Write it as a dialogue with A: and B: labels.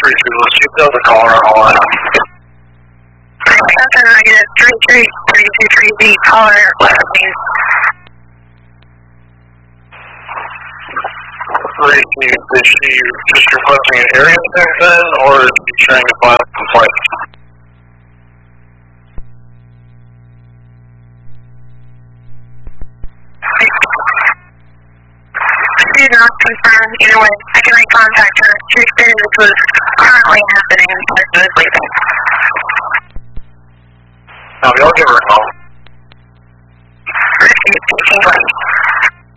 A: She does the caller and all that.
B: Something I get 33323B caller, please.
A: Is she just requesting an area check then, or is she trying to file a complaint?
B: She did not confirm either way. I can contact her. She stated this was currently happening and she was leaving.
A: Now, y'all give her a call.